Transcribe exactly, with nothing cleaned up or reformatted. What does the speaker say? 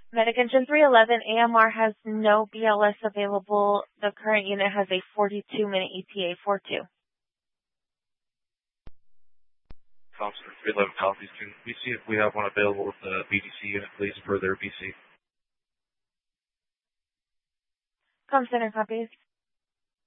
Medic Engine three eleven, A M R has no B L S available. The current unit has a forty-two minute E T A four two. Thompson three eleven Southeast, can we see if we have one available with the B D C unit, please, for their B C? Com Center copies.